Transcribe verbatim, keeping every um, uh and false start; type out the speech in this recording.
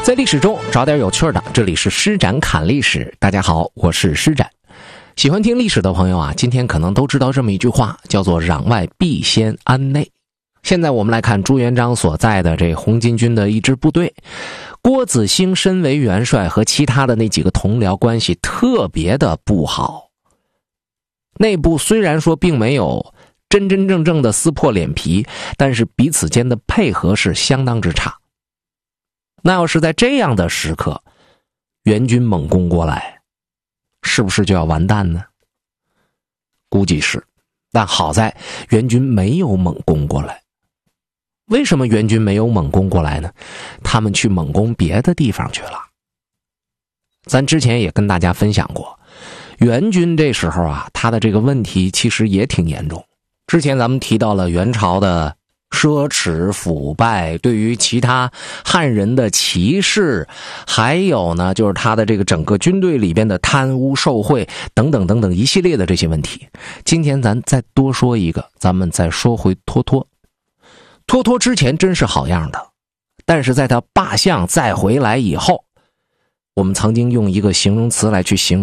在历史中找点有趣的，这里是施展侃历史。大家好，我是施展。喜欢听历史的朋友啊，今天可能都知道这么一句话，叫做攘外必先安内。现在我们来看朱元璋所在的这红巾军的一支部队，郭子兴身为元帅，和其他的那几个同僚关系特别的不好。内部虽然说并没有真真正正的撕破脸皮，但是彼此间的配合是相当之差。那要是在这样的时刻，元军猛攻过来，是不是就要完蛋呢？估计是，但好在元军没有猛攻过来。为什么元军没有猛攻过来呢？他们去猛攻别的地方去了。咱之前也跟大家分享过，元军这时候啊，他的这个问题其实也挺严重。之前咱们提到了元朝的奢侈腐败，对于其他汉人的歧视，还有呢就是他的这个整个军队里边的贪污受贿等等等等一系列的这些问题。今天咱再多说一个，咱们再说回脱脱。脱脱之前真是好样的，但是在他罢相再回来以后，我们曾经用一个形容词来去形容